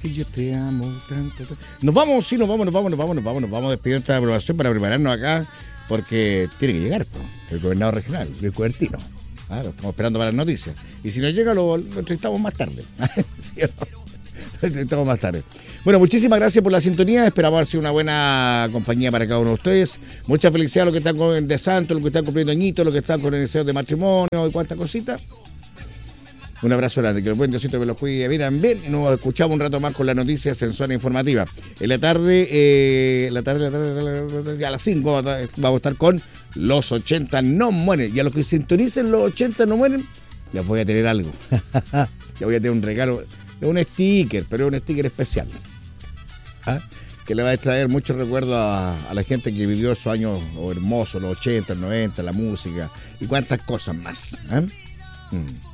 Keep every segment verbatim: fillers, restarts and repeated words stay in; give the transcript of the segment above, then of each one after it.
Si yo te amo tanto, tanto. Nos vamos, sí, nos vamos, nos vamos, nos vamos, nos vamos, nos vamos a despedir esta aprobación para prepararnos acá, porque tiene que llegar po, el gobernador regional, Luis Cubertino. Ah, lo estamos esperando para las noticias. Y si no llega, lo, lo entrevistamos más tarde. ¿Sí o no? Lo entrevistamos más tarde. Bueno, muchísimas gracias por la sintonía. Esperamos haber sido una buena compañía para cada uno de ustedes. Mucha felicidad a los que están con de santo, los que están cumpliendo añitos, los que están con el deseo de matrimonio y cuántas cositas. Un abrazo grande, que el buen Diosito que los cuide bien, bien. Nos escuchamos un rato más con las noticias en Zona Informativa. En la tarde, eh, la tarde, la tarde, la tarde, a las cinco vamos a estar con Los ochenta no mueren. Y a los que sintonicen Los ochenta no mueren, les voy a tener algo. Les voy a tener un regalo, un sticker, pero un sticker especial. ¿Ah? Que le va a traer muchos recuerdos a, a la gente que vivió esos años hermosos, los ochenta, noventa, la música y cuántas cosas más. ¿Ah? Mm.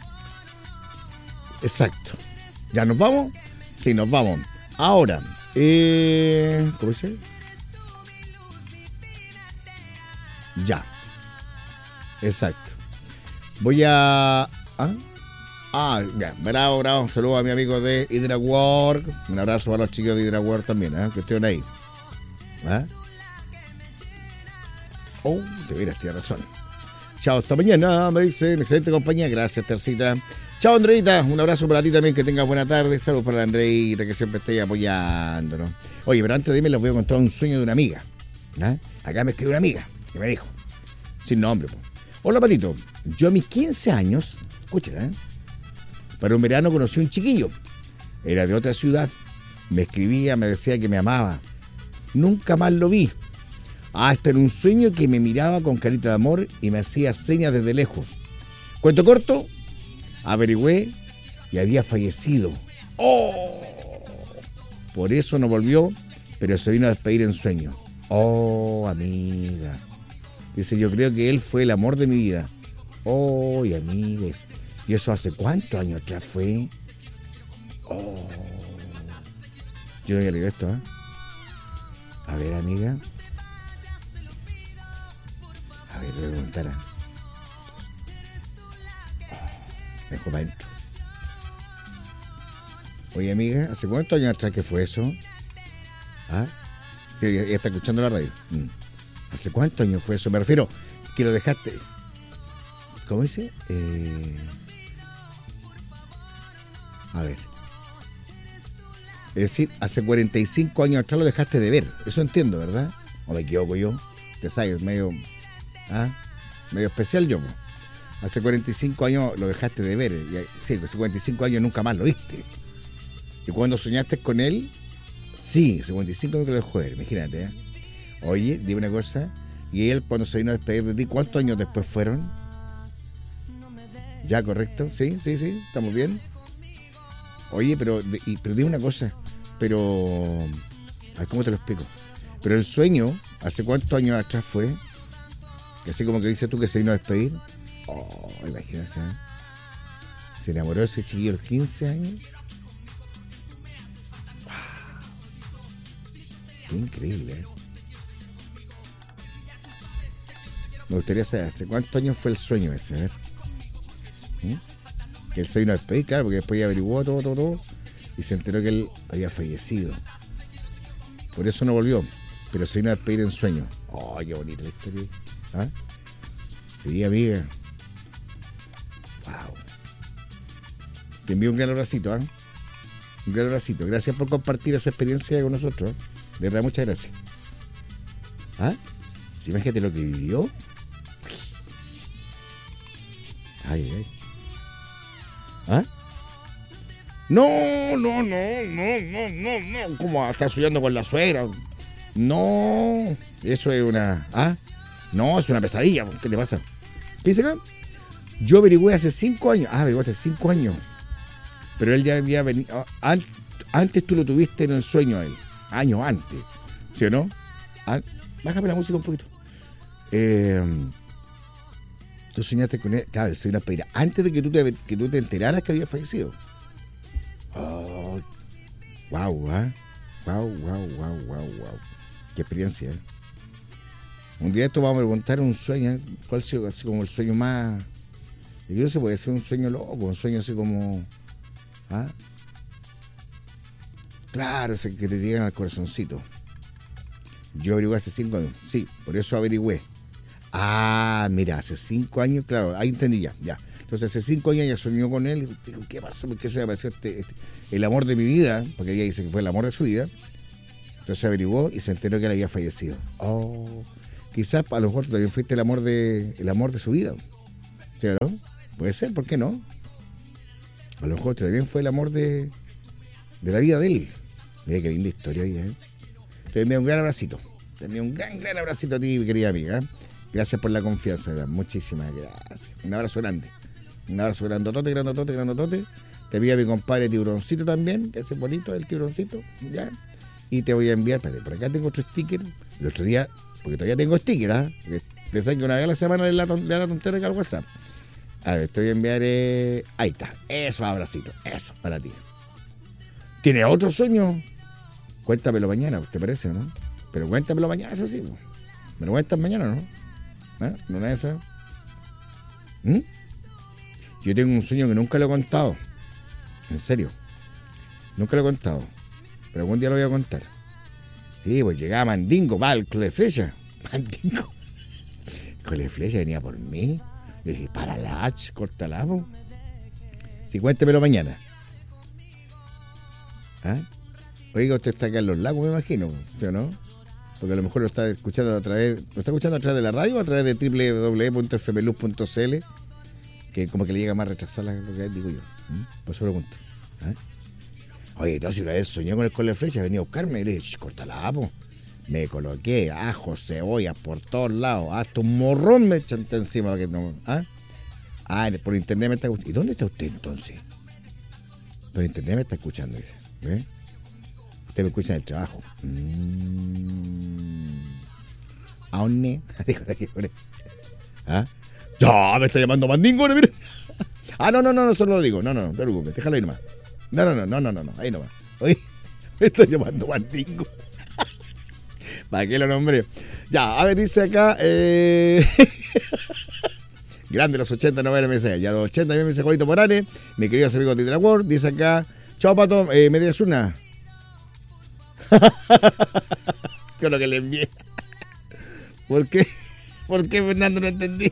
Exacto. ¿Ya nos vamos? Sí, nos vamos. Ahora, eh, ¿cómo dice? Ya. Exacto. Voy a... ¿Ah? Ah, ya. Bravo, bravo. Saludos a mi amigo de HydraWork. Un abrazo para los chicos de HydraWork también, ¿eh? Que estén ahí. ¿Ah? Oh, de veras, tienes razón. Chao, hasta mañana, me dicen. Excelente compañía. Gracias, Tercita. Chao, Andreita, un abrazo para ti también, que tengas buena tarde. Saludos para la Andreita, que siempre esté apoyándonos. Oye, pero antes de irme les voy a contar un sueño de una amiga. ¿Ah? Acá me escribió una amiga que me dijo, sin nombre, pues. Hola, Patito, yo a mis quince años, escuchen, ¿eh? Para un verano conocí un chiquillo. Era de otra ciudad. Me escribía, me decía que me amaba. Nunca más lo vi. Hasta en un sueño que me miraba con carita de amor y me hacía señas desde lejos. Cuento corto, averigüé y había fallecido. ¡Oh! Por eso no volvió, pero se vino a despedir en sueño. ¡Oh, amiga! Dice, yo creo que él fue el amor de mi vida. ¡Oh, y amigas! ¿Y eso hace cuántos años atrás fue? ¡Oh! Yo no había leído esto, ¿eh? A ver, amiga. A ver, voy a preguntar. Me dejó para adentro. Oye, amiga, ¿hace cuántos años atrás que fue eso? ¿Ah? Sí, ya, ya está escuchando la radio. Mm. ¿Hace cuántos años fue eso? Me refiero que lo dejaste. ¿Cómo dice? Eh... A ver. Es decir, hace cuarenta y cinco años atrás lo dejaste de ver. Eso entiendo, ¿verdad? ¿O me equivoco yo? Te sabes, medio... ¿Ah? Medio especial yo, pues. Hace cuarenta y cinco años lo dejaste de ver. Sí, hace cuarenta y cinco años nunca más lo viste. Y cuando soñaste con él, sí, hace cuarenta y cinco años que lo dejó de ver, imagínate, ¿eh? Oye, dime una cosa. Y él, cuando se vino a despedir de ti, ¿cuántos años después fueron? ¿Ya, correcto? Sí, sí, sí, ¿estamos bien? Oye, pero, y, pero dime una cosa. Pero... A ver, ¿cómo te lo explico? Pero el sueño, ¿hace cuántos años atrás fue? Que así como que dices tú que se vino a despedir. Oh, imagínate, ¿eh? Se enamoró de ese chiquillo a los quince años. Wow. Qué increíble, ¿eh? Me gustaría saber, ¿hace cuántos años fue el sueño ese? A ver. ¿Mm? Que él se vino a despedir, claro, porque después ya averiguó todo, todo, todo. Y se enteró que él había fallecido. Por eso no volvió. Pero se vino a despedir en sueño. Oh, qué bonito la historia. ¿Ah? Sí, amiga. Wow. Te envío un gran abracito, ¿eh? Un gran abracito. Gracias por compartir esa experiencia con nosotros, ¿eh? De verdad, muchas gracias. ¿Ah? Sí, imagínate lo que vivió. Ay, ay. ¿Ah? No, no, no, no, no, no, no. ¿Cómo está soñando con la suegra? No, eso es una... ¿Ah? No, es una pesadilla. ¿Qué le pasa? ¿Qué dice acá? Yo averigüé hace cinco años. Ah, averigüé hace cinco años. Pero él ya había venido... Antes tú lo tuviste en el sueño a él. Años antes. ¿Sí o no? Ah, bájame la música un poquito. Eh, tú soñaste con él. Claro, él se vino a pedir antes de que tú te, que tú te enteraras que había fallecido. Oh, wow, ¿eh? Wow, wow, wow, wow, wow. Qué experiencia, ¿eh? Un día esto vamos a preguntar un sueño, ¿eh? ¿Cuál ha sido así como el sueño más? Yo creo que se puede ser un sueño loco, un sueño así como... ¿Ah? Claro, ese que te llegan al corazoncito. Yo averigué hace cinco años. Sí, por eso averigüé. Ah, mira, hace cinco años, claro, ahí entendí ya, ya. Entonces hace cinco años ella soñó con él y dijo, ¿qué pasó? ¿Por qué se me apareció este, este, el amor de mi vida? Porque ella dice que fue el amor de su vida. Entonces averiguó y se enteró que él había fallecido. Oh, quizás a lo mejor también fuiste el amor de, el amor de su vida. ¿Sí, no? Puede ser, ¿por qué no? A lo mejor también fue el amor de, de la vida de él. Mira qué linda historia ahí, ¿eh? Te envío un gran abracito. Te envío un gran, gran abracito a ti, mi querida amiga. Gracias por la confianza, ¿verdad? Muchísimas gracias. Un abrazo grande. Un abrazo grandotote, grandotote, grandotote. Te envío a mi compadre Tiburoncito también, ese bonito, el Tiburoncito, ¿ya? Y te voy a enviar, espérate, por acá tengo otro sticker. El otro día, porque todavía tengo sticker, ¿ah? ¿eh? Te saben que una vez a la semana le da la, la tontera acá al WhatsApp. A ver, te voy a enviar, eh... ahí está. Eso, abracito. Eso, para ti. ¿Tienes otro sueño? Cuéntamelo mañana, ¿te parece o no? Pero cuéntamelo mañana, eso sí. ¿Me lo cuentas mañana o no? ¿Eh? ¿No es esa? ¿Mm? Yo tengo un sueño que nunca lo he contado. En serio. Nunca lo he contado. Pero algún día lo voy a contar. Sí, pues llegaba Mandingo, va, el Coleflecha. Mandingo. Coleflecha venía por mí. Le dije, para la H, córtala, po. Sí, cuéntemelo mañana. ¿Ah? Oiga, usted está acá en Los Lagos, me imagino, ¿sí o no? Porque a lo mejor lo está escuchando a través, lo está escuchando a través de la radio o a través de doble u doble u doble u punto f m luz punto c l, que como que le llega más retrasada lo que digo yo. ¿Mm? Por eso pregunto. ¿Ah? Oye, no, si una vez soñé con el Coleflecha, venía a buscarme y le dije, córtala, po. Me coloqué ajo, cebolla por todos lados, hasta un morrón me chanté encima para que no. ¿Ah? Ah, por internet me está escuchando. ¿Y dónde está usted entonces? Por internet me está escuchando, dice. ¿Eh? Usted me escucha en el trabajo. Mm. ¿A dónde? ¿Ah? Ya, me está llamando Mandingo, mira. Ah, no, no, no, no, solo lo digo. No, no, no, te preocupes, déjalo ahí nomás. No, no, no, no, no, no, no, ahí nomás. Oye, me está llamando Mandingo. ¿Para qué lo nombré? Ya, a ver, dice acá. Eh... Grande los ochenta, noventa, me dice. Ya los ochenta, me dice Juanito Morales. Mi querido amigo de World. Dice acá. Chao, Pato. Eh, ¿Me tienes una? Con lo que le envié. ¿Por qué? ¿Por qué, Fernando? No entendí.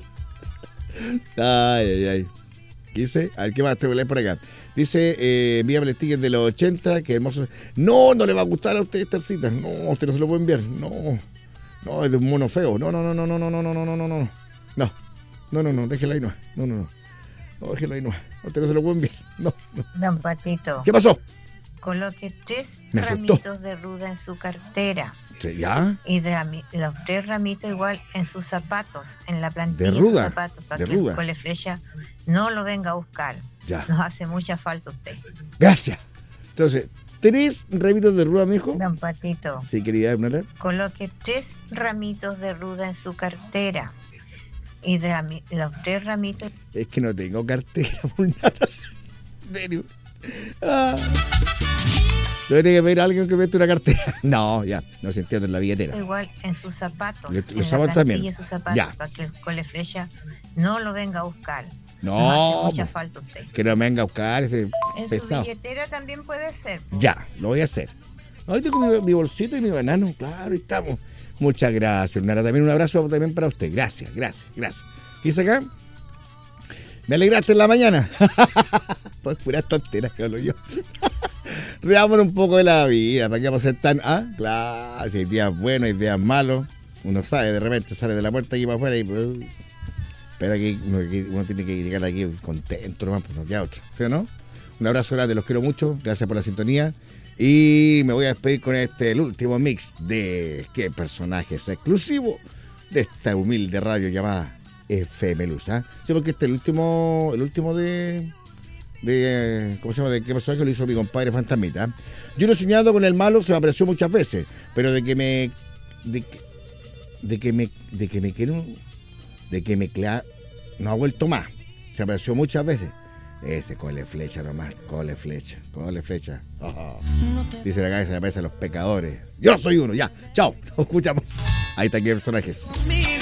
Ay, ay, ay. Dice, a ver, ¿qué más te voy a leer por acá? Dice, eh, envíame el sticker de los ochenta, que hermoso. No, no le va a gustar a usted esta cita. No, usted no se lo puede enviar. No, no, es de un mono feo. No, no, no, no, no, no, no, no, no, no, no, no. No, no, no, no, déjela ahí no. No, no, no. No, déjela ahí no. Usted no se lo puede enviar. No, no. Don Patito. ¿Qué pasó? Coloque tres Me ramitos asustó. de ruda en su cartera. ¿Ya? Y de la, los tres ramitos igual en sus zapatos, en la plantilla De ruda, de sus zapatos, para de que ruda. el Coleflecha no lo venga a buscar. Ya. Nos hace mucha falta usted. Gracias. Entonces, tres ramitos de ruda, mijo. Don Patito. Sí, querida Hernán. Coloque tres ramitos de ruda en su cartera. Y de la, los tres ramitos. Es que no tengo cartera por nada. En serio. Ah. ¿No tiene que pedir a alguien que me preste una cartera? No, ya, no se entiende en la billetera. Igual en sus zapatos. Los- en los la zapatos plantilla también. de sus zapatos, Ya. para que el Coleflecha no lo venga a buscar. No, Nos hace mucha po. falta usted. Que no me venga a buscar ese En pesado. su billetera también puede ser. Ya, lo voy a hacer. Ahí tengo mi, mi bolsito y mi banano. Claro, ahí estamos. Muchas gracias, Hernán. También un abrazo también para usted. Gracias, gracias, gracias. ¿Qué dice acá? Me alegraste en la mañana. Pues puras tonteras que hablo yo. Reámonos un poco de la vida. ¿Para qué vamos a ser tan.? Ah, claro. Si hay días buenos, hay días malos. Uno sabe, de repente sale de la puerta aquí para afuera y. Uh, pero aquí uno, uno tiene que llegar aquí contento nomás, pues no queda otra. ¿Sí o no? Un abrazo grande, los quiero mucho. Gracias por la sintonía. Y me voy a despedir con este, el último mix de qué personajes exclusivo de esta humilde radio llamada F M Luz. ¿Ah? Sí, porque este es el último, el último de, de. ¿Cómo se llama? De qué personaje lo hizo mi compadre Fantasmita. Yo no he soñado con el malo, se me apareció muchas veces. Pero de que me. De que, de que me. De que me quiero. De que me clea. No ha vuelto más. Se apareció muchas veces. Ese cole flecha nomás, cole flecha, cole flecha. Oh. Dice la cabeza, me aparecen los pecadores. Yo soy uno, ya. Chao, nos escuchamos. Ahí está, qué personajes.